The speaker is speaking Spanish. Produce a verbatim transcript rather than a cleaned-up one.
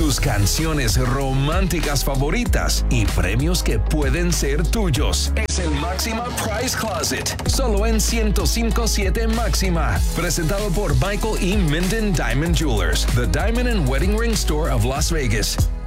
tus canciones románticas favoritas y premios que pueden ser tuyos. Es el Máxima Price Closet, solo en ciento cinco punto siete Máxima. Presentado por Michael E. Minden Diamond Jewelers, the Diamond and Wedding Ring Store of Las Vegas.